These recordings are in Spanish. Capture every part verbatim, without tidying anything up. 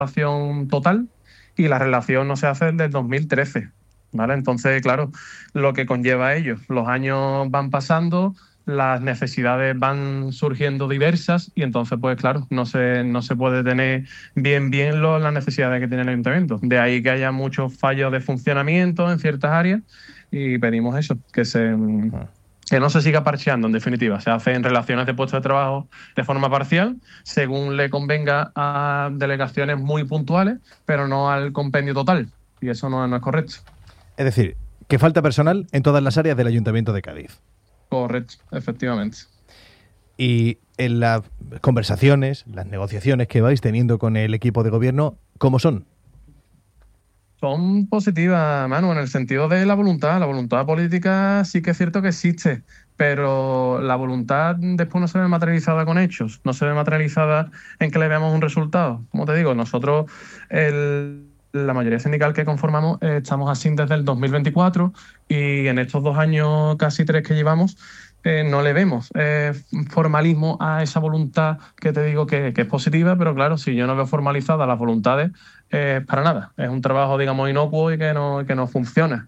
relación total y la relación no se hace desde el dos mil trece, ¿vale? Entonces, claro, lo que conlleva ello, los años van pasando, las necesidades van surgiendo diversas y entonces, pues claro, no se, no se puede tener bien bien lo, las necesidades que tiene el ayuntamiento. De ahí que haya muchos fallos de funcionamiento en ciertas áreas y pedimos eso, que se... que no se siga parcheando, en definitiva. Se hace en relaciones de puestos de trabajo de forma parcial, según le convenga a delegaciones muy puntuales, pero no al compendio total. Y eso no, no es correcto. Es decir, que falta personal en todas las áreas del Ayuntamiento de Cádiz. Correcto, efectivamente. Y en las conversaciones, las negociaciones que vais teniendo con el equipo de gobierno, ¿cómo son? Son positivas, Manu, en el sentido de la voluntad. La voluntad política sí que es cierto que existe, pero la voluntad después no se ve materializada con hechos, no se ve materializada en que le veamos un resultado. Como te digo, nosotros, el, la mayoría sindical que conformamos, eh, estamos así desde el dos mil veinticuatro y en estos dos años, casi tres que llevamos, Eh, no le vemos eh, formalismo a esa voluntad que te digo que, que es positiva, pero claro, si yo no veo formalizadas las voluntades, eh, para nada. Es un trabajo, digamos, inocuo y que no, que no funciona.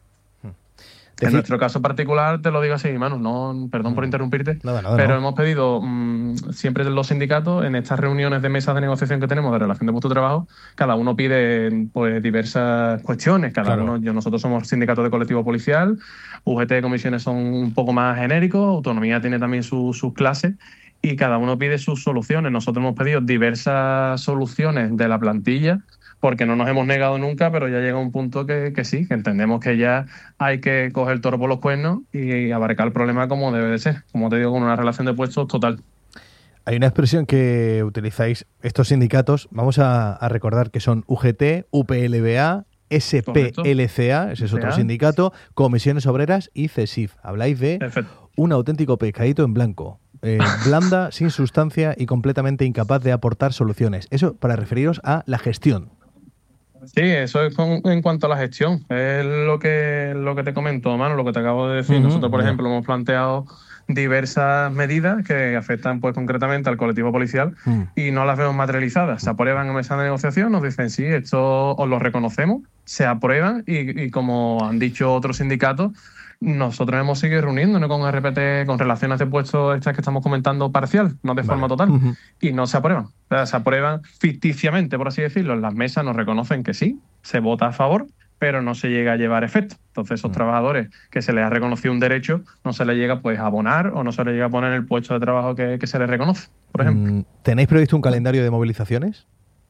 En Decir... nuestro caso particular, te lo digo así, Manu, no, perdón por interrumpirte, nada, nada, pero no. hemos pedido mmm, siempre los sindicatos, en estas reuniones de mesas de negociación que tenemos de relación de puesto de trabajo, cada uno pide pues diversas cuestiones, cada Claro. uno, yo, nosotros somos sindicatos de colectivo policial, U G T de comisiones son un poco más genéricos, autonomía tiene también su, sus clases, y cada uno pide sus soluciones. Nosotros hemos pedido diversas soluciones de la plantilla, porque no nos hemos negado nunca, pero ya llega un punto que, que sí, que entendemos que ya hay que coger el toro por los cuernos y abarcar el problema como debe de ser, como te digo, con una relación de puestos total. Hay una expresión que utilizáis estos sindicatos, vamos a, a recordar que son U G T, U P L B A, S P L C A, ese es otro sindicato, Comisiones Obreras y CESIF. Habláis de Perfecto. Un auténtico pescadito en blanco. Eh, blanda, sin sustancia y completamente incapaz de aportar soluciones. Eso para referiros a la gestión. Sí, eso es con, en cuanto a la gestión. Es lo que, lo que te comento, Manu, lo que te acabo de decir. Uh-huh. Nosotros, por ejemplo, hemos planteado diversas medidas que afectan pues concretamente al colectivo policial uh-huh. y no las vemos materializadas. Se aprueban en mesa de negociación, nos dicen sí, esto os lo reconocemos, se aprueban y, y como han dicho otros sindicatos, nosotros hemos seguido reuniéndonos con R P T, con relaciones de puestos estas que estamos comentando parcial, no de vale. forma total, uh-huh. y no se aprueban. O sea, se aprueban ficticiamente, por así decirlo. En las mesas nos reconocen que sí, se vota a favor, pero no se llega a llevar efecto. Entonces, esos uh-huh. trabajadores que se les ha reconocido un derecho, no se les llega pues a abonar o no se les llega a poner en el puesto de trabajo que, que se les reconoce, por ejemplo. ¿Tenéis previsto un calendario de movilizaciones?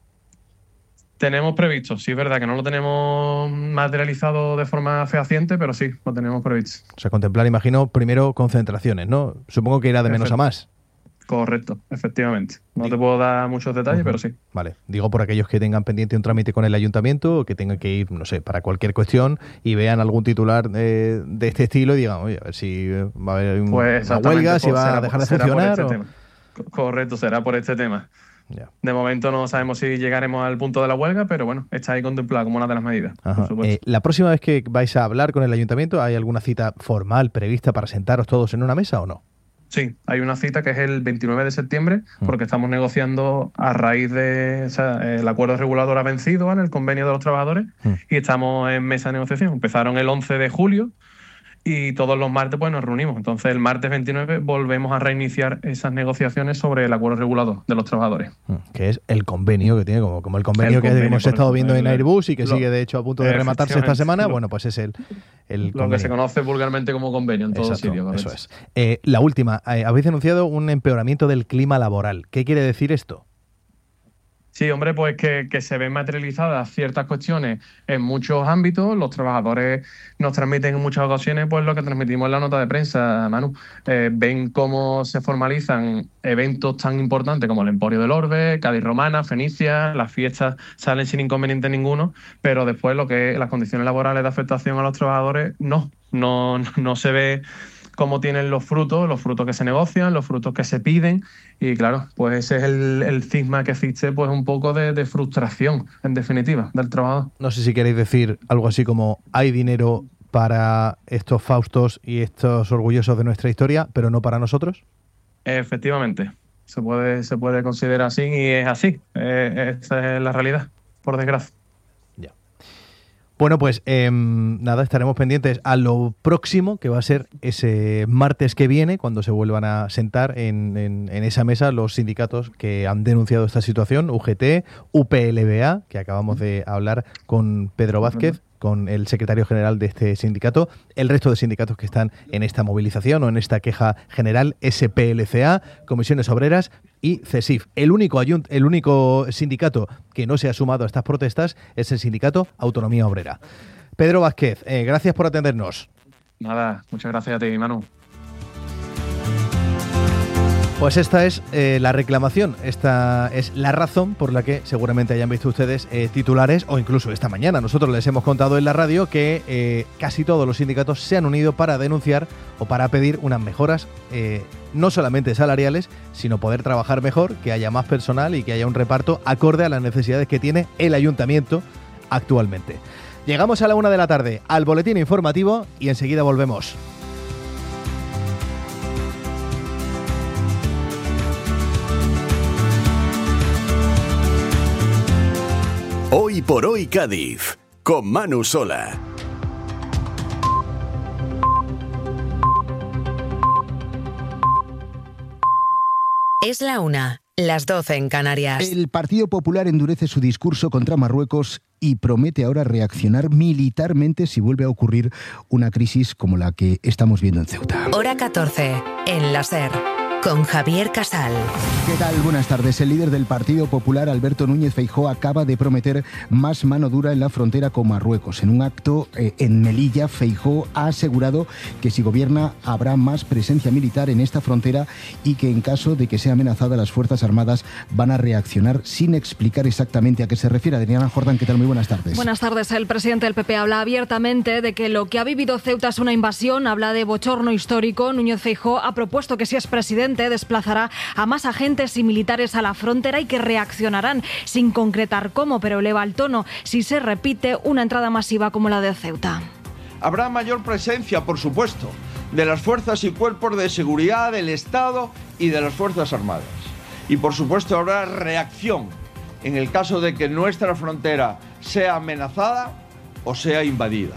Tenemos previsto, sí es verdad que no lo tenemos materializado de forma fehaciente, pero sí, lo tenemos previsto. O sea, contemplar, imagino, primero concentraciones, ¿no? Supongo que irá de menos Efect- a más. Correcto, efectivamente. No te puedo dar muchos detalles, uh-huh. pero sí. Vale, digo por aquellos que tengan pendiente un trámite con el ayuntamiento o que tengan que ir, no sé, para cualquier cuestión y vean algún titular de, de este estilo y digan, oye, a ver si va a haber un, pues una huelga, si va a dejar de funcionar. Este o... tema. Correcto, será por este tema. Ya. De momento no sabemos si llegaremos al punto de la huelga, pero bueno, está ahí contemplada como una de las medidas. Eh, la próxima vez que vais a hablar con el ayuntamiento, ¿hay alguna cita formal prevista para sentaros todos en una mesa o no? Sí, hay una cita que es el veintinueve de septiembre, porque estamos negociando a raíz de, o sea, el acuerdo regulador ha vencido en el convenio de los trabajadores y estamos en mesa de negociación. Empezaron el once de julio y todos los martes pues nos reunimos. Entonces el martes veintinueve volvemos a reiniciar esas negociaciones sobre el acuerdo regulador de los trabajadores. Que es el convenio que tiene, como, como el convenio el que convenio, hemos estado viendo en Airbus y que lo, sigue de hecho a punto de rematarse esta semana. Lo, bueno, pues es el, el Lo convenio. que se conoce vulgarmente como convenio en todo sitio. Eso es. Eh, la última, eh, habéis denunciado un empeoramiento del clima laboral. ¿Qué quiere decir esto? Sí, hombre, pues que, que se ven materializadas ciertas cuestiones en muchos ámbitos. Los trabajadores nos transmiten en muchas ocasiones pues lo que transmitimos en la nota de prensa, Manu. Eh, ven cómo se formalizan eventos tan importantes como el Emporio del Orbe, Cádiz Romana, Fenicia, las fiestas salen sin inconveniente ninguno, pero después lo que las condiciones laborales de afectación a los trabajadores no, no, no se ve cómo tienen los frutos, los frutos que se negocian, los frutos que se piden y claro, pues ese es el, el cisma que existe, pues un poco de, de frustración, en definitiva, del trabajador. No sé si queréis decir algo así como hay dinero para estos faustos y estos orgullosos de nuestra historia, pero no para nosotros. Efectivamente, se puede, se puede considerar así y es así, eh, esta es la realidad. por desgracia. Bueno, pues eh, nada, estaremos pendientes a lo próximo, que va a ser ese martes que viene, cuando se vuelvan a sentar en, en, en esa mesa los sindicatos que han denunciado esta situación, U G T, U P L B A, que acabamos de hablar con Pedro Vázquez, con el secretario general de este sindicato, el resto de sindicatos que están en esta movilización o en esta queja general, S P L C A, Comisiones Obreras y CESIF. El único, ayunt- el único sindicato que no se ha sumado a estas protestas es el sindicato Autonomía Obrera. Pedro Vázquez, eh, gracias por atendernos. Nada, muchas gracias a ti, Manu. Pues esta es eh, la reclamación, esta es la razón por la que seguramente hayan visto ustedes eh, titulares, o incluso esta mañana nosotros les hemos contado en la radio que eh, casi todos los sindicatos se han unido para denunciar o para pedir unas mejoras eh, no solamente salariales, sino poder trabajar mejor, que haya más personal y que haya un reparto acorde a las necesidades que tiene el ayuntamiento actualmente. Llegamos a la una de la tarde al boletín informativo y enseguida volvemos. Hoy por hoy Cádiz, con Manu Sola. Es la una, las doce en Canarias. El Partido Popular endurece su discurso contra Marruecos y promete ahora reaccionar militarmente si vuelve a ocurrir una crisis como la que estamos viendo en Ceuta. Hora catorce, en la SER, con Javier Casal. ¿Qué tal? Buenas tardes. El líder del Partido Popular, Alberto Núñez Feijóo, acaba de prometer más mano dura en la frontera con Marruecos. En un acto eh, en Melilla, Feijóo ha asegurado que si gobierna habrá más presencia militar en esta frontera y que en caso de que sea amenazada las Fuerzas Armadas van a reaccionar sin explicar exactamente a qué se refiere. Adriana Jordán, ¿qué tal? Muy buenas tardes. Buenas tardes. El presidente del P P habla abiertamente de que lo que ha vivido Ceuta es una invasión, habla de bochorno histórico. Núñez Feijóo ha propuesto que si es presidente desplazará a más agentes y militares a la frontera y que reaccionarán, sin concretar cómo, pero eleva el tono si se repite una entrada masiva como la de Ceuta. Habrá mayor presencia, por supuesto, de las fuerzas y cuerpos de seguridad del Estado y de las Fuerzas Armadas. Y por supuesto habrá reacción en el caso de que nuestra frontera sea amenazada o sea invadida.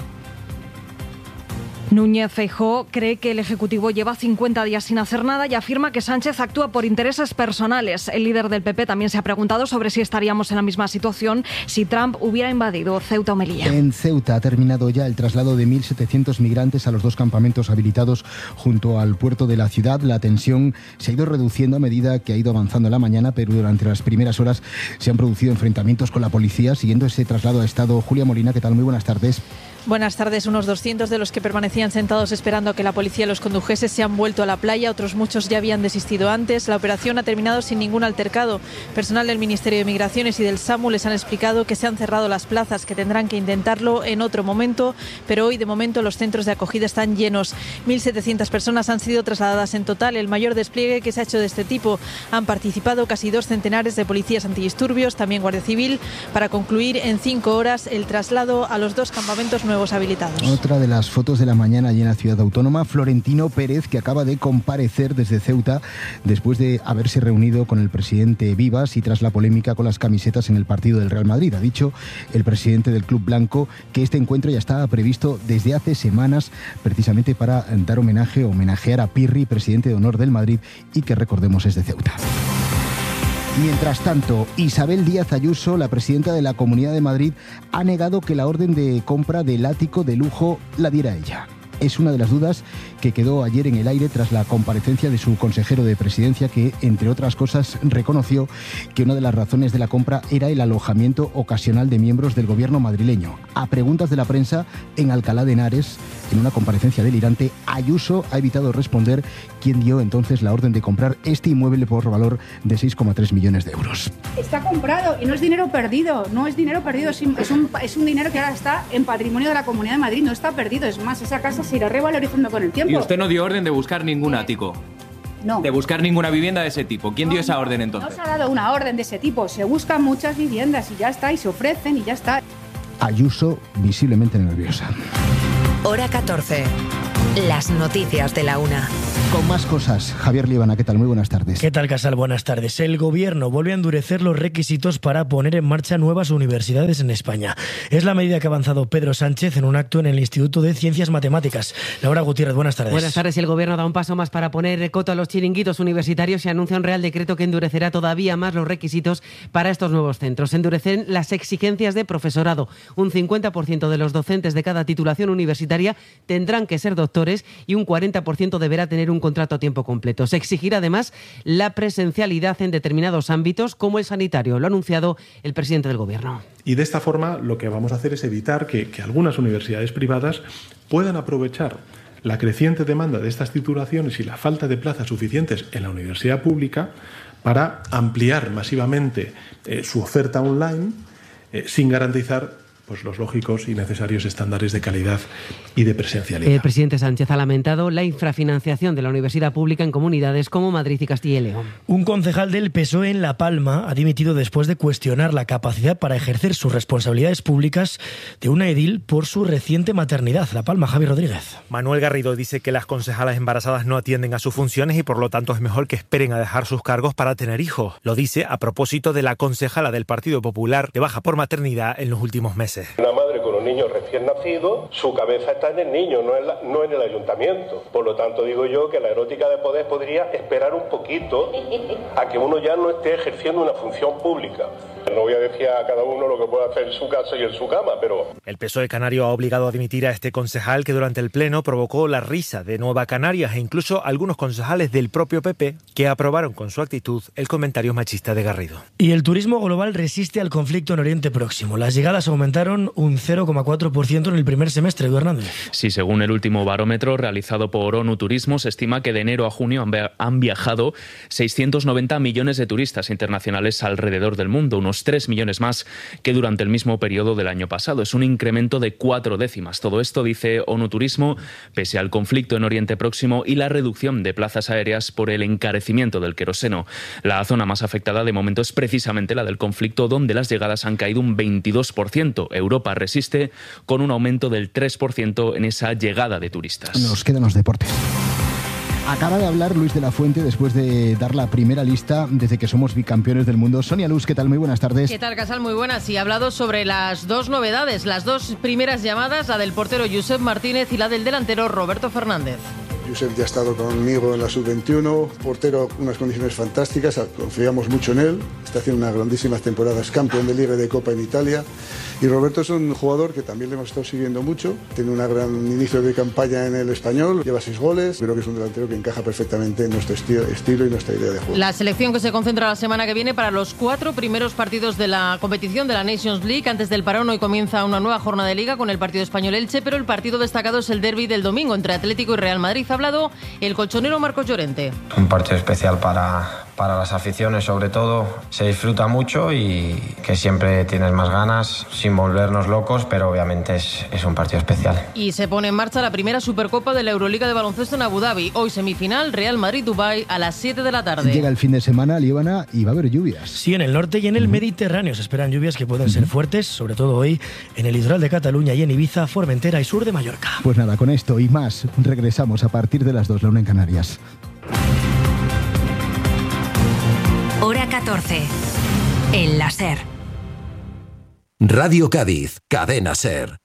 Núñez Feijóo cree que el Ejecutivo lleva cincuenta días sin hacer nada y afirma que Sánchez actúa por intereses personales. El líder del P P también se ha preguntado sobre si estaríamos en la misma situación si Trump hubiera invadido Ceuta o Melilla. En Ceuta ha terminado ya el traslado de mil setecientos migrantes a los dos campamentos habilitados junto al puerto de la ciudad. La tensión se ha ido reduciendo a medida que ha ido avanzando la mañana, pero durante las primeras horas se han producido enfrentamientos con la policía. Siguiendo ese traslado ha estado Julia Molina. ¿Qué tal? Muy buenas tardes. Buenas tardes. Unos doscientos de los que permanecían sentados esperando a que la policía los condujese se han vuelto a la playa. Otros muchos ya habían desistido antes. La operación ha terminado sin ningún altercado. Personal del Ministerio de Migraciones y del SAMU les han explicado que se han cerrado las plazas, que tendrán que intentarlo en otro momento, pero hoy de momento los centros de acogida están llenos. mil setecientas personas han sido trasladadas en total, el mayor despliegue que se ha hecho de este tipo. Han participado casi dos centenares de policías antidisturbios, también Guardia Civil, para concluir en cinco horas el traslado a los dos campamentos nuevos habilitados. Otra de las fotos de la mañana allí en la ciudad autónoma, Florentino Pérez, que acaba de comparecer desde Ceuta después de haberse reunido con el presidente Vivas y tras la polémica con las camisetas en el partido del Real Madrid. Ha dicho el presidente del Club Blanco que este encuentro ya estaba previsto desde hace semanas, precisamente para dar homenaje, homenajear a Pirri, presidente de honor del Madrid, y que recordemos es de Ceuta. Mientras tanto, Isabel Díaz Ayuso, la presidenta de la Comunidad de Madrid, ha negado que la orden de compra del ático de lujo la diera ella. Es una de las dudas que quedó ayer en el aire tras la comparecencia de su consejero de Presidencia, que, entre otras cosas, reconoció que una de las razones de la compra era el alojamiento ocasional de miembros del gobierno madrileño. A preguntas de la prensa en Alcalá de Henares, en una comparecencia delirante, Ayuso ha evitado responder quién dio entonces la orden de comprar este inmueble por valor de seis coma tres millones de euros. Está comprado y no es dinero perdido, no es dinero perdido, es un, es un dinero que ahora está en patrimonio de la Comunidad de Madrid, no está perdido, es más, esa casa se irá revalorizando con el tiempo. Y usted no dio orden de buscar ningún ático. No. De buscar ninguna vivienda de ese tipo. ¿Quién no, dio esa no, orden entonces? No se ha dado una orden de ese tipo. Se buscan muchas viviendas y ya está, y se ofrecen y ya está. Ayuso visiblemente nerviosa. Hora catorce. Las noticias de la una. Con más cosas, Javier Líbana, ¿qué tal? Muy buenas tardes. ¿Qué tal, Casal? Buenas tardes. El Gobierno vuelve a endurecer los requisitos para poner en marcha nuevas universidades en España. Es la medida que ha avanzado Pedro Sánchez en un acto en el Instituto de Ciencias Matemáticas. Laura Gutiérrez, buenas tardes. Buenas tardes. El Gobierno da un paso más para poner coto a los chiringuitos universitarios y anuncia un Real Decreto que endurecerá todavía más los requisitos para estos nuevos centros. Endurecen las exigencias de profesorado. Un cincuenta por ciento de los docentes de cada titulación universitaria tendrán que ser doctores y un cuarenta por ciento deberá tener un contrato a tiempo completo. Se exigirá además la presencialidad en determinados ámbitos como el sanitario. Lo ha anunciado el presidente del Gobierno. Y de esta forma lo que vamos a hacer es evitar que, que algunas universidades privadas puedan aprovechar la creciente demanda de estas titulaciones y la falta de plazas suficientes en la universidad pública para ampliar masivamente eh, su oferta online eh, sin garantizar pues los lógicos y necesarios estándares de calidad y de presencialidad. El presidente Sánchez ha lamentado la infrafinanciación de la universidad pública en comunidades como Madrid y Castilla y León. Un concejal del P S O E en La Palma ha dimitido después de cuestionar la capacidad para ejercer sus responsabilidades públicas de una edil por su reciente maternidad. La Palma, Javi Rodríguez. Manuel Garrido dice que las concejalas embarazadas no atienden a sus funciones y por lo tanto es mejor que esperen a dejar sus cargos para tener hijos. Lo dice a propósito de la concejala del Partido Popular de baja por maternidad en los últimos meses. Una madre con un niño recién nacido, su cabeza está en el niño, no en, la, no en el ayuntamiento. Por lo tanto, digo yo que la erótica de poder podría esperar un poquito a que uno ya no esté ejerciendo una función pública. No voy a decir a cada uno lo que puede hacer en su casa y en su cama, pero... El P S O E canario ha obligado a dimitir a este concejal que durante el pleno provocó la risa de Nueva Canarias e incluso algunos concejales del propio P P que aprobaron con su actitud el comentario machista de Garrido. Y el turismo global resiste al conflicto en Oriente Próximo. Las llegadas aumentaron un cero coma cuatro por ciento en el primer semestre, Edu Hernández. Sí, según el último barómetro realizado por ONU Turismo, se estima que de enero a junio han viajado seiscientos noventa millones de turistas internacionales alrededor del mundo, unos tres millones más que durante el mismo periodo del año pasado. Es un incremento de cuatro décimas. Todo esto, dice ONU Turismo, pese al conflicto en Oriente Próximo y la reducción de plazas aéreas por el encarecimiento del queroseno. La zona más afectada de momento es precisamente la del conflicto, donde las llegadas han caído un veintidós por ciento. Europa resiste con un aumento del tres por ciento en esa llegada de turistas. Nos quedan los deportes. Acaba de hablar Luis de la Fuente después de dar la primera lista desde que somos bicampeones del mundo. Sonia Luz, ¿qué tal? Muy buenas tardes. ¿Qué tal, Casal? Muy buenas. Y ha hablado sobre las dos novedades, las dos primeras llamadas, la del portero Josep Martínez y la del delantero Roberto Fernández. Josep ya ha estado conmigo en la sub veintiuno, portero, unas condiciones fantásticas, confiamos mucho en él, está haciendo unas grandísimas temporadas, campeón de Liga y de Copa en Italia. Y Roberto es un jugador que también le hemos estado siguiendo mucho, tiene un gran inicio de campaña en el Español, lleva seis goles, creo que es un delantero que encaja perfectamente en nuestro esti- estilo y nuestra idea de juego. La selección que se concentra la semana que viene para los cuatro primeros partidos de la competición de la Nations League. Antes del parón hoy comienza una nueva jornada de Liga con el partido Español-Elche, pero el partido destacado es el derbi del domingo entre Atlético y Real Madrid. Ha hablado el colchonero Marcos Llorente. Un partido especial para, para las aficiones, sobre todo. Se disfruta mucho y que siempre tienes más ganas, sin volvernos locos, pero obviamente es, es un partido especial. Y se pone en marcha la primera Supercopa de la Euroliga de baloncesto en Abu Dhabi. Hoy semifinal, Real Madrid-Dubái a las siete de la tarde. Llega el fin de semana, Líbana, y va a haber lluvias. Sí, en el norte y en el Mediterráneo se esperan lluvias que pueden ser fuertes, sobre todo hoy en el litoral de Cataluña y en Ibiza, Formentera y sur de Mallorca. Pues nada, con esto y más, regresamos a partir de las dos, la una en Canarias. Hora catorce. El láser. Radio Cádiz, Cadena Ser.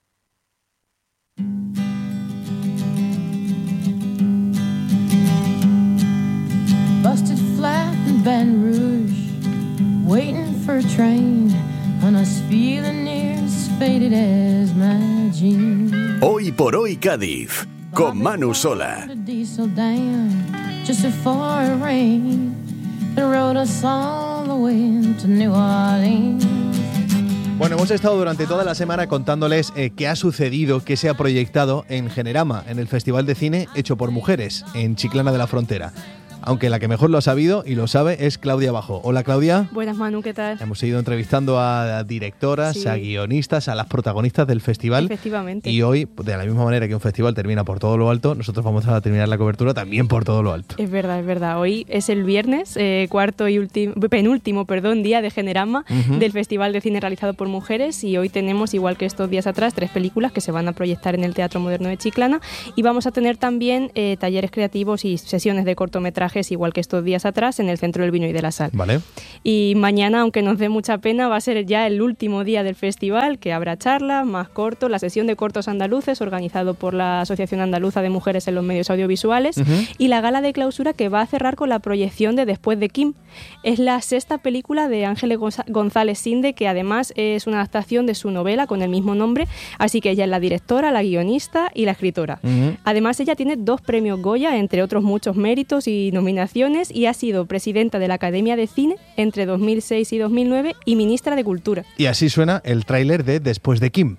Busted flat in Baton Rouge, waiting for a train, and I was feeling near as faded as my jeans. Hoy por hoy Cádiz, con Manu Sola. Diesel down just before it rained, it rode us all the way to New Orleans. Bueno, hemos estado durante toda la semana contándoles eh, qué ha sucedido, qué se ha proyectado en Generama, en el Festival de Cine hecho por mujeres, en Chiclana de la Frontera. aunque la que mejor lo ha sabido y lo sabe es Claudia Bajo. Hola, Claudia. Buenas, Manu, ¿qué tal? Hemos ido entrevistando a directoras, Sí. a guionistas, a las protagonistas del festival. Efectivamente. Y hoy, de la misma manera que un festival termina por todo lo alto, nosotros vamos a terminar la cobertura también por todo lo alto. Es verdad, es verdad. Hoy es el viernes, eh, cuarto y último, penúltimo, perdón, día de Generama, Ujú. del Festival de Cine realizado por mujeres, y hoy tenemos, igual que estos días atrás, tres películas que se van a proyectar en el Teatro Moderno de Chiclana, y vamos a tener también eh, talleres creativos y sesiones de cortometrajes, igual que estos días atrás, en el Centro del Vino y de la Sal. Vale. Y mañana, aunque nos dé mucha pena, va a ser ya el último día del festival, que habrá charlas, más cortos, la sesión de cortos andaluces, organizado por la Asociación Andaluza de Mujeres en los Medios Audiovisuales, Ujú. y la gala de clausura, que va a cerrar con la proyección de Después de Kim. Es la sexta película de Ángeles Gonza- González Sinde, que además es una adaptación de su novela con el mismo nombre, así que ella es la directora, la guionista y la escritora. Ujú. Además, ella tiene dos premios Goya, entre otros muchos méritos y nominaciones, y ha sido presidenta de la Academia de Cine entre dos mil seis y dos mil nueve y ministra de Cultura. Y así suena el tráiler de Después de Kim.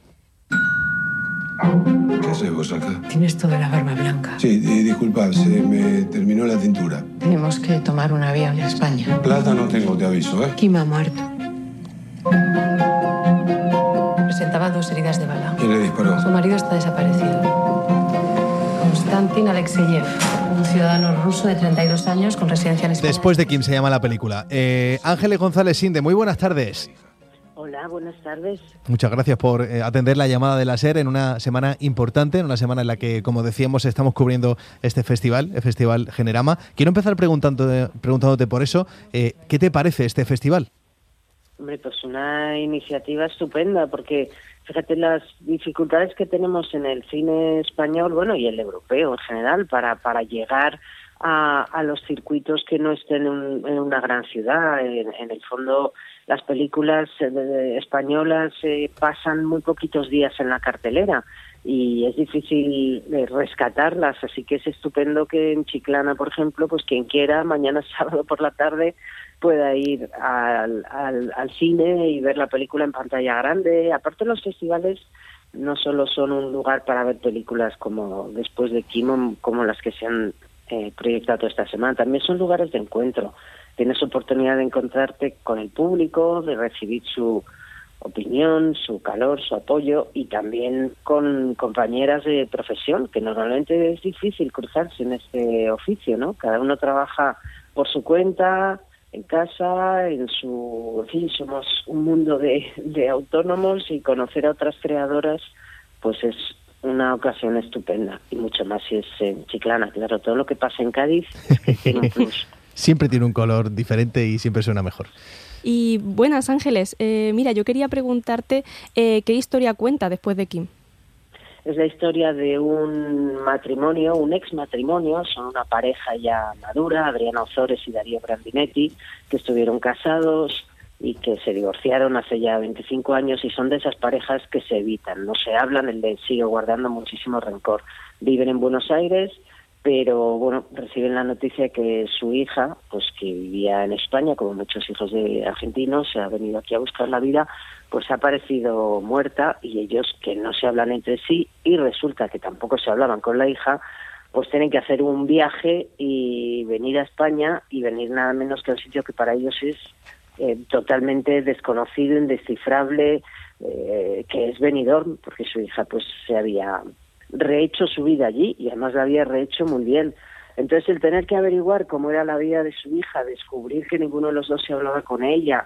¿Qué hacemos acá? Tienes toda la barba blanca. Sí, di- disculpad, se me terminó la tintura. Tenemos que tomar un avión a España. Plata no tengo, te aviso, ¿eh? Kim ha muerto. Presentaba dos heridas de bala. ¿Quién le disparó? Su marido está desaparecido. Konstantin Alexeyev, un ciudadano ruso de treinta y dos años con residencia en España. Después de Kim se llama la película. Eh, Ángeles González Sinde, muy buenas tardes. Hola, buenas tardes. Muchas gracias por eh, atender la llamada de la SER en una semana importante, en una semana en la que, como decíamos, estamos cubriendo este festival, el Festival Generama. Quiero empezar preguntándote, preguntándote por eso, eh, ¿qué te parece este festival? Hombre, pues una iniciativa estupenda, porque fíjate las dificultades que tenemos en el cine español, bueno, y el europeo en general, para, para llegar a, a los circuitos que no estén en, un- en una gran ciudad. En, en el fondo, las películas eh, españolas eh, pasan muy poquitos días en la cartelera y es difícil eh, rescatarlas, así que es estupendo que en Chiclana, por ejemplo, pues quien quiera, mañana sábado por la tarde, pueda ir al, al, al cine y ver la película en pantalla grande. Aparte, los festivales no solo son un lugar para ver películas como Después de Kim, como las que se han eh, proyectado esta semana, también son lugares de encuentro. Tienes oportunidad de encontrarte con el público, de recibir su opinión, su calor, su apoyo, y también con compañeras de profesión, que normalmente es difícil cruzarse en este oficio, ¿no? Cada uno trabaja por su cuenta, en casa, en su... En fin, somos un mundo de, de autónomos, y conocer a otras creadoras pues es una ocasión estupenda, y mucho más si es en Chiclana. Claro, todo lo que pasa en Cádiz es que tiene un plus. Siempre tiene un color diferente y siempre suena mejor. Y buenas, Ángeles. Eh, mira, yo quería preguntarte eh, qué historia cuenta Después de Kim. Es la historia de un matrimonio, un ex matrimonio, son una pareja ya madura, Adriana Ozores y Darío Grandinetti, que estuvieron casados y que se divorciaron hace ya veinticinco años, y son de esas parejas que se evitan, no se hablan, el de sigue guardando muchísimo rencor. Viven en Buenos Aires, pero bueno, reciben la noticia que su hija, pues que vivía en España, como muchos hijos de argentinos, se ha venido aquí a buscar la vida, pues ha aparecido muerta, y ellos, que no se hablan entre sí, y resulta que tampoco se hablaban con la hija, pues tienen que hacer un viaje y venir a España, y venir nada menos que a un sitio que para ellos es eh, totalmente desconocido, indescifrable, eh, que es Benidorm, porque su hija pues se había rehecho su vida allí, y además la había rehecho muy bien. Entonces, el tener que averiguar cómo era la vida de su hija, descubrir que ninguno de los dos se hablaba con ella,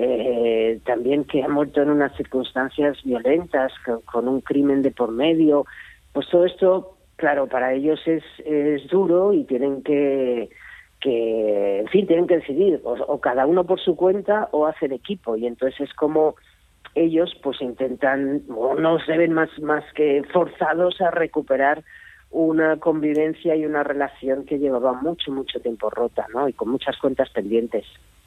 eh, también que ha muerto en unas circunstancias violentas, con, con un crimen de por medio, pues todo esto, claro, para ellos es, es duro, y tienen que, que, en fin, tienen que decidir, o, o cada uno por su cuenta o hacen equipo, y entonces es como ellos pues intentan, o no se ven más, más que forzados a recuperar una convivencia y una relación que llevaba mucho, mucho tiempo rota, ¿no? Y con muchas cuentas pendientes.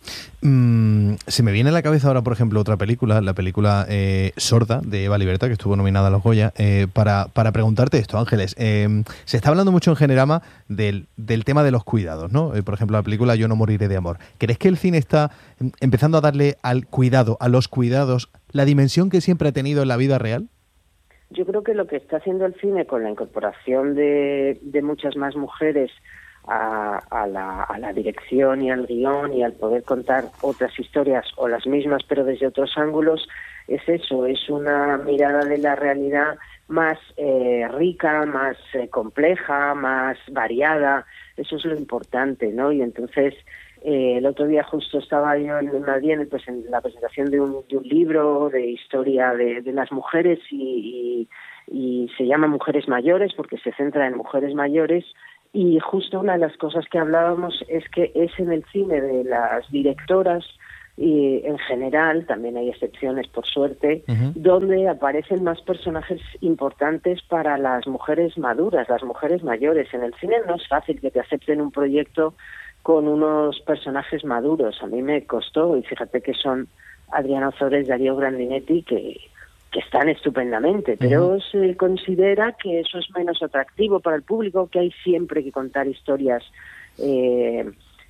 Mm, se me viene a la cabeza ahora, por ejemplo, otra película, la película eh, Sorda, de Eva Libertad, que estuvo nominada a los Goya, eh, para, para preguntarte esto, Ángeles. Eh, se está hablando mucho en Generama del, del tema de los cuidados, ¿no? Eh, por ejemplo, la película Yo no moriré de amor. ¿Crees que el cine está empezando a darle al cuidado, a los cuidados, la dimensión que siempre ha tenido en la vida real? Yo creo que lo que está haciendo el cine, con la incorporación de, de muchas más mujeres a, a, la, a la dirección y al guión y al poder contar otras historias o las mismas pero desde otros ángulos, es eso, es una mirada de la realidad más eh, rica, más eh, compleja, más variada. Eso es lo importante, ¿no? Y entonces eh, el otro día justo estaba yo en Madrid pues, en la presentación de un, de un libro de historia de, de las mujeres y, y, y se llama Mujeres Mayores porque se centra en mujeres mayores. Y justo una de las cosas que hablábamos es que es en el cine de las directoras, y en general, también hay excepciones por suerte, uh-huh. donde aparecen más personajes importantes para las mujeres maduras, las mujeres mayores. En el cine no es fácil que te acepten un proyecto con unos personajes maduros. A mí me costó, y fíjate que son Adriana Ozores, Darío Grandinetti, que, que están estupendamente, pero uh-huh. se considera que eso es menos atractivo para el público, que hay siempre que contar historias eh,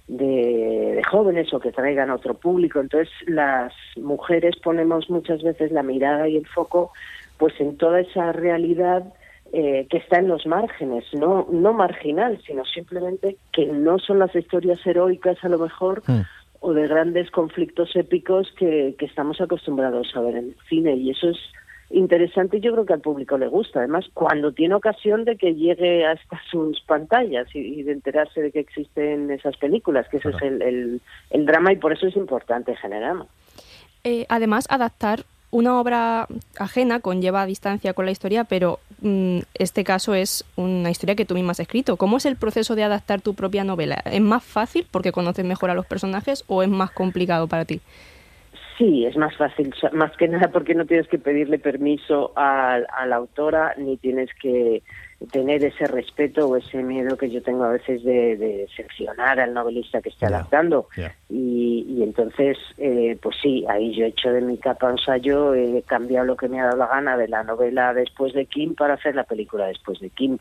De, de jóvenes o que traigan a otro público. Entonces las mujeres ponemos muchas veces la mirada y el foco pues en toda esa realidad eh, que está en los márgenes, no no marginal, sino simplemente que no son las historias heroicas a lo mejor mm. o de grandes conflictos épicos que, que estamos acostumbrados a ver en el cine, y eso es interesante y yo creo que al público le gusta, además cuando tiene ocasión de que llegue hasta sus pantallas y, y de enterarse de que existen esas películas, que claro. ese es el, el, el drama, y por eso es importante generar. Eh, además, adaptar una obra ajena conlleva distancia con la historia, pero mmm, este caso es una historia que tú misma has escrito. ¿Cómo es el proceso de adaptar tu propia novela? ¿Es más fácil porque conoces mejor a los personajes o es más complicado para ti? Sí, es más fácil, más que nada porque no tienes que pedirle permiso a, a la autora, ni tienes que tener ese respeto o ese miedo que yo tengo a veces de, de seccionar al novelista que esté yeah. adaptando. Yeah. Y, y entonces, eh, pues sí, ahí yo he hecho de mi capa un ensayo, he cambiado lo que me ha dado la gana de la novela Después de Kim para hacer la película Después de Kim.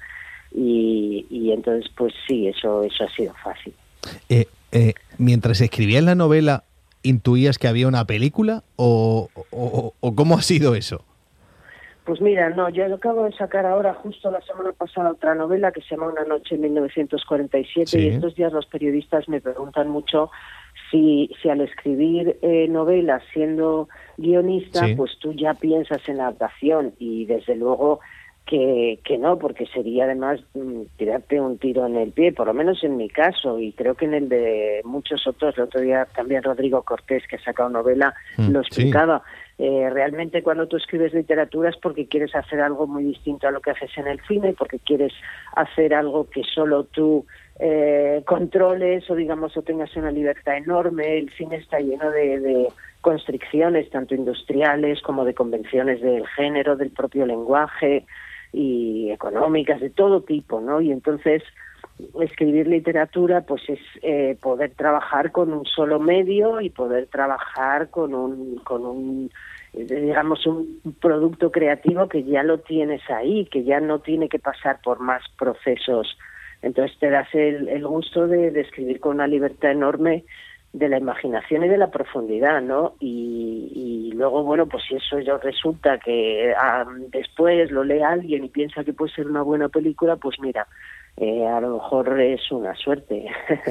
Y, y entonces, pues sí, eso, eso ha sido fácil. Eh, eh, mientras escribías la novela, ¿intuías que había una película o, o, o cómo ha sido eso? Pues mira, no, yo acabo de sacar ahora justo la semana pasada otra novela que se llama Una noche en mil novecientos cuarenta y siete sí. y estos días los periodistas me preguntan mucho si, si al escribir eh, novelas siendo guionista, sí. pues tú ya piensas en la adaptación, y desde luego que, que no, porque sería además mm, tirarte un tiro en el pie, por lo menos en mi caso, y creo que en el de muchos otros. El otro día también Rodrigo Cortés, que ha sacado novela, mm, lo explicaba. Sí. Eh, realmente cuando tú escribes literatura es porque quieres hacer algo muy distinto a lo que haces en el cine, porque quieres hacer algo que solo tú eh, controles o digamos o tengas una libertad enorme. El cine está lleno de, de constricciones, tanto industriales como de convenciones del género, del propio lenguaje, y económicas de todo tipo, ¿no? Y entonces escribir literatura pues es eh, poder trabajar con un solo medio y poder trabajar con un con un digamos un producto creativo que ya lo tienes ahí, que ya no tiene que pasar por más procesos. Entonces te das el, el gusto de, de escribir con una libertad enorme de la imaginación y de la profundidad, ¿no? Y, y luego, bueno, pues si eso ya resulta que ah, después lo lee alguien y piensa que puede ser una buena película, pues mira, eh, a lo mejor es una suerte.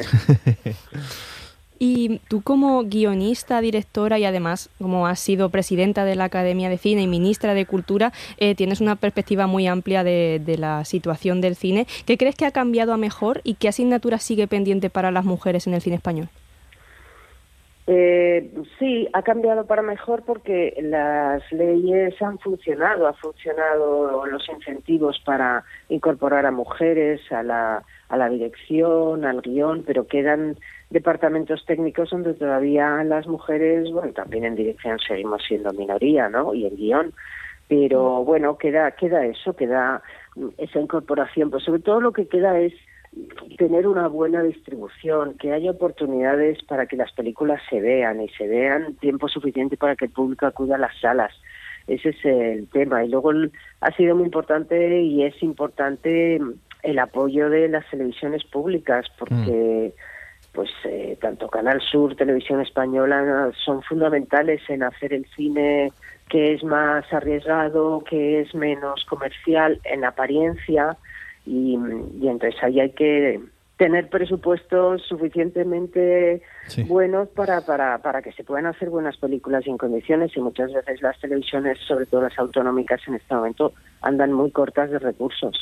Y tú como guionista, directora y además como has sido presidenta de la Academia de Cine y ministra de Cultura, eh, tienes una perspectiva muy amplia de, de la situación del cine. ¿Qué crees que ha cambiado a mejor y qué asignatura sigue pendiente para las mujeres en el cine español? Eh, sí, ha cambiado para mejor porque las leyes han funcionado, han funcionado los incentivos para incorporar a mujeres a la, a la dirección, al guión, pero quedan departamentos técnicos donde todavía las mujeres, bueno, también en dirección seguimos siendo minoría, ¿no? Y en guión, pero bueno, queda, queda eso, queda esa incorporación, pero sobre todo lo que queda es tener una buena distribución, que haya oportunidades para que las películas se vean y se vean tiempo suficiente para que el público acuda a las salas. Ese es el tema. Y luego ha sido muy importante y es importante el apoyo de las televisiones públicas, porque mm. pues eh, tanto Canal Sur, Televisión Española son fundamentales en hacer el cine que es más arriesgado, que es menos comercial en apariencia. Y, y entonces ahí hay que tener presupuestos suficientemente Sí. buenos para, para, para que se puedan hacer buenas películas y en condiciones, y muchas veces las televisiones, sobre todo las autonómicas en este momento, andan muy cortas de recursos.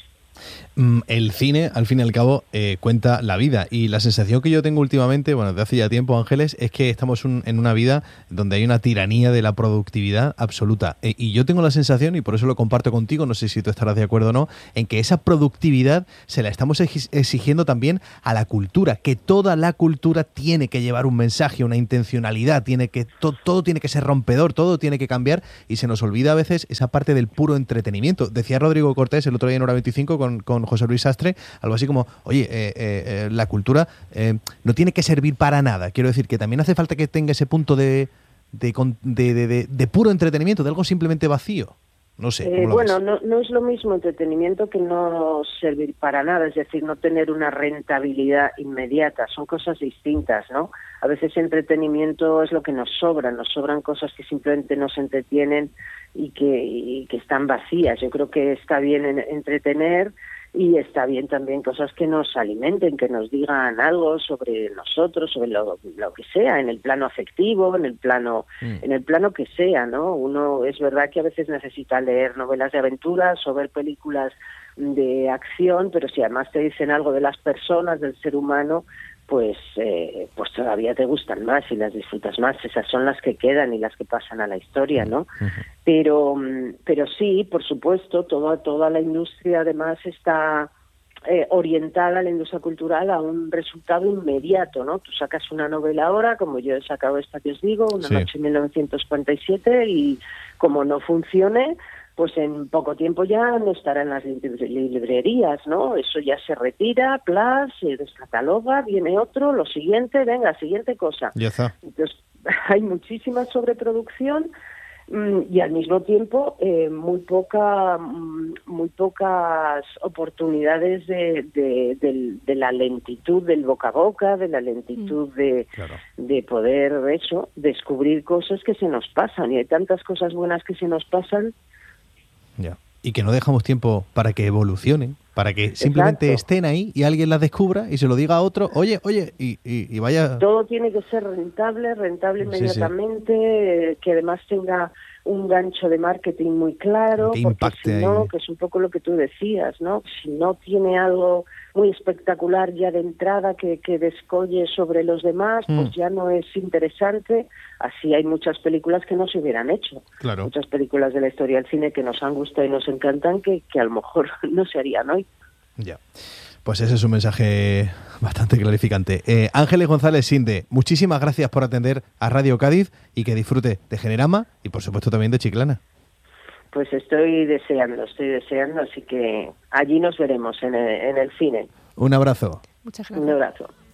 Mm, El cine, al fin y al cabo, eh, cuenta la vida. Y la sensación que yo tengo últimamente, bueno, desde hace ya tiempo, Ángeles, es que estamos un- en una vida donde hay una tiranía de la productividad absoluta. Eh, y yo tengo la sensación, y por eso lo comparto contigo, no sé si tú estarás de acuerdo o no, en que esa productividad se la estamos exi- exigiendo también a la cultura, que toda la cultura tiene que llevar un mensaje, una intencionalidad, tiene que to- todo tiene que ser rompedor, todo tiene que cambiar, y se nos olvida a veces esa parte del puro entretenimiento. Decía Rodrigo Cortés el otro día en Hora veinticinco con, con José Luis Sastre, algo así como, oye, eh, eh, eh, la cultura eh, no tiene que servir para nada. Quiero decir que también hace falta que tenga ese punto de, de, con- de, de- de- de puro entretenimiento, de algo simplemente vacío. No sé. Eh, ¿cómo lo bueno, ves? no, no es lo mismo entretenimiento que no servir para nada, es decir, no tener una rentabilidad inmediata, son cosas distintas, ¿no? A veces entretenimiento es lo que nos sobra, nos sobran cosas que simplemente nos entretienen y que, y que están vacías. Yo creo que está bien en- entretener y está bien también cosas que nos alimenten, que nos digan algo sobre nosotros, sobre lo, lo que sea, en el plano afectivo, en el plano, en el plano que sea, ¿no? Uno es verdad que a veces necesita leer novelas de aventuras o ver películas de acción, pero si además te dicen algo de las personas, del ser humano, pues eh, pues todavía te gustan más y las disfrutas más. Esas son las que quedan y las que pasan a la historia, ¿no? Pero mm, pero sí, por supuesto, toda toda la industria además está eh, orientada, la industria cultural, a un resultado inmediato, ¿no? Tú sacas una novela ahora, como yo he sacado esta que os digo, Una Sí. noche en mil novecientos cuarenta y siete, y como no funcione, pues en poco tiempo ya no estará en las lib- librerías, ¿no? Eso ya se retira, plas, se descataloga, viene otro, lo siguiente, venga, siguiente cosa. Ya está. Entonces, hay muchísima sobreproducción mm, y al mismo tiempo eh, muy poca mm, muy pocas oportunidades de, de, del- de la lentitud del boca a boca, de la lentitud de, de poder eso, descubrir cosas que se nos pasan, y hay tantas cosas buenas que se nos pasan. Ya. Y que no dejamos tiempo para que evolucionen, para que simplemente Exacto. estén ahí y alguien las descubra y se lo diga a otro, oye, oye, y, y- y vaya... Todo tiene que ser rentable, rentable Sí, sí. inmediatamente, eh, que además tenga un gancho de marketing muy claro, Que porque impacte si no, ahí. que es un poco lo que tú decías, ¿no? Si no tiene algo muy espectacular ya de entrada que, que descolle sobre los demás, Mm. pues ya no es interesante. Así hay muchas películas que no se hubieran hecho. Claro. Muchas películas de la historia del cine que nos han gustado y nos encantan que, que a lo mejor no se harían hoy. Ya. Pues ese es un mensaje bastante clarificante. Eh, Ángeles González Sinde, muchísimas gracias por atender a Radio Cádiz y que disfrute de Generama y por supuesto también de Chiclana. Pues estoy deseando, estoy deseando, así que allí nos veremos en el, en el cine. Un abrazo. Muchas Un abrazo.